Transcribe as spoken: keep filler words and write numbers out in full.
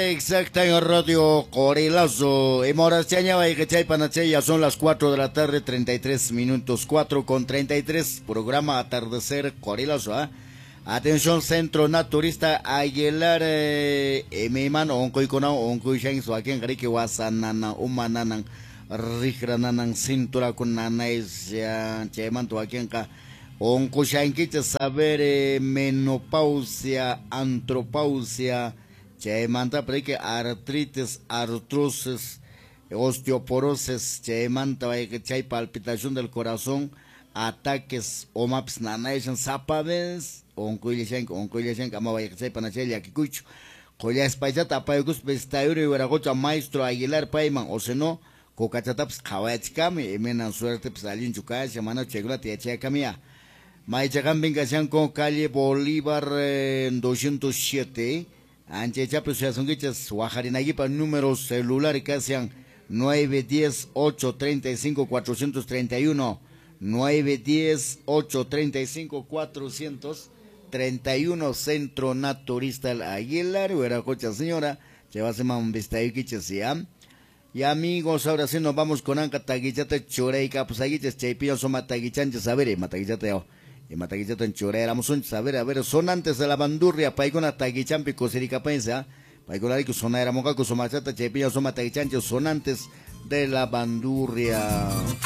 exacta en Radio Corilazo. Y Morachaña y Quechaypanache, ya son las cuatro de la tarde, treinta y tres minutos, cuatro con treinta y tres, programa Atardecer Corilazo, ¿ah? Atención, Centro Naturista Aguilar, eh, mi mano, onco y conao, onco y shan, suaquien, griki, wasanana, umananan, rigrananan, cintura con nanais, ya, cheman, tuaquien, ka, onco shan, quiche saber, eh, menopausia, antropausia, chemanta, preque, artritis, artrosis, osteoporosis, chemanta, que chay palpitación del corazón, ataques, omaps, nanais, zapades, onkuilishan onkuilishan kama vaya que sepan hacer ya que cucho colla espaisa tapa yus bestayuri veragocha maestro Aguilar paiman o seno cocachataps kawachkami emena suerte pues alin chuka semana chegula te echa camia maichagan venga con calle Bolívar eh, doscientos siete anchecha pues ya son gichas guajarinagui para números celular que sean nueve diez ocho treinta y cinco cuatrocientos treinta y uno nueve diez ocho treinta y cinco cuatrocientos treinta y uno Centro Naturista Aguilar, huera cocha señora, se va a hacer un vistayuki chesiam. Y amigos, ahora sí nos vamos con Anca Taguichata Choreica, pues ahí chepillo son mataguichanches, a ver, mataguichata yo, y mataguichata en Chorei, éramos un saber, a ver, son antes de la bandurria, paicona taguichampi coserica pensa, paicona que son era moca, que son machata, chepillo son mataguichanches, son antes de la bandurria.